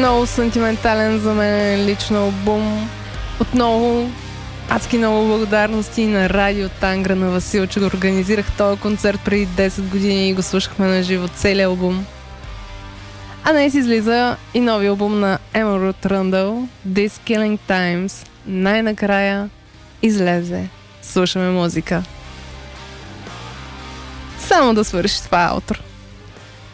Много сантиментален за мен лично албум. Отново адски много благодарности на Радио Тангра на Васил, че го организирах този концерт преди 10 години и го слушахме на живо целия албум. А днес излиза и нови албум на Emerald Rundle, This Killing Times. Най-накрая излезе. Слушаме музика. Само да свърши това аутро.